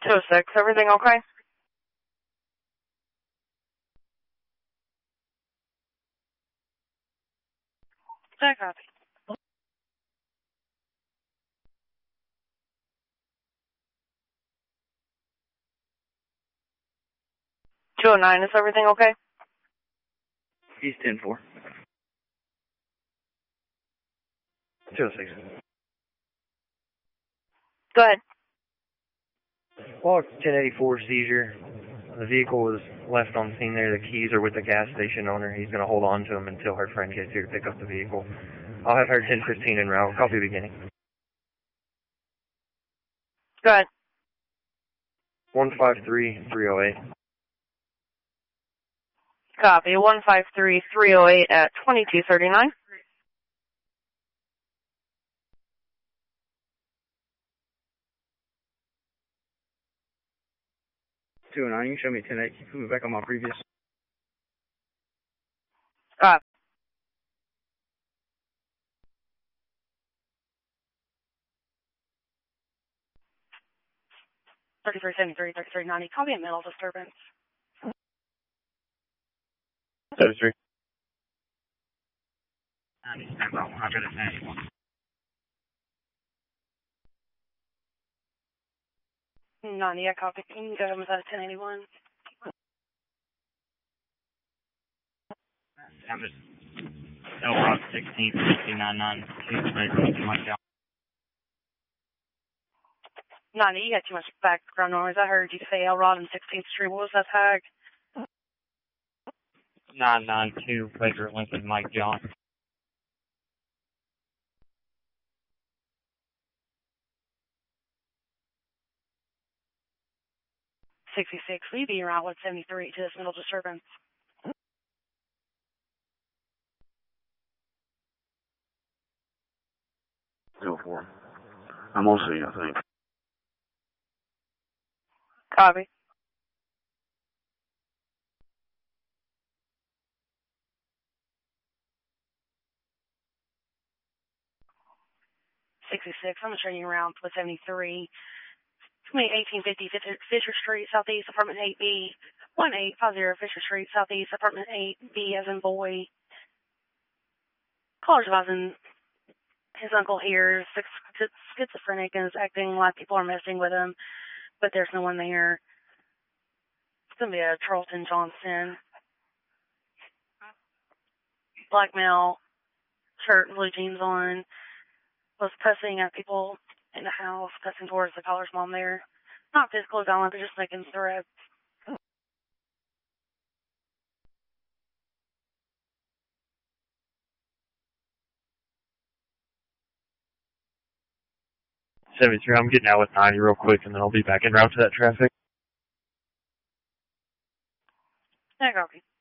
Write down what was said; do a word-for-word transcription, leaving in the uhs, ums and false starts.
two oh six, everything okay? I copy. two oh nine, is everything okay? He's ten four. two oh six. Go ahead. Log ten eighty-four seizure. The vehicle was left on scene there. The keys are with the gas station owner. He's going to hold on to them until her friend gets here to pick up the vehicle. I'll have her ten fifteen en route. Copy beginning. Go ahead. one five three three oh eight. Copy. one five three three oh eight at twenty-two thirty-nine. two oh nine, you can show me ten eight. Put me back on my previous. Copy. thirty-three seventy-three, thirty-three ninety. Copy a mental disturbance. seventy-three. I've got a ninety-one. ninety, I copy. You can go ahead with that ten eighty-one. I'm just L Rock sixteen fifty-nine nine two myself. ninety, you got too much background noise. I heard you say Elrod and sixteenth Street. What was that tag? nine nine two Quaker Lincoln Mike John. sixty-six, will you be around with seventy-three to this mental disturbance? Go for it. I'm on scene, I think. Copy. sixty-six, I'm going to turn you around with seventy-three. eighteen fifty Fisher Street, Southeast, Apartment eight B. eighteen fifty Fisher Street, Southeast, Apartment eight B, as in boy. Caller's advising his uncle here is schizophrenic and is acting like people are messing with him, but there's no one there. It's going to be a Charlton Johnson. Black male, shirt, blue jeans on, was cussing at people in the house, cussing towards the caller's mom there. Not physically violent, but just making threats. seventy-three, I'm getting out with ninety real quick, and then I'll be back en route to that traffic. I copy.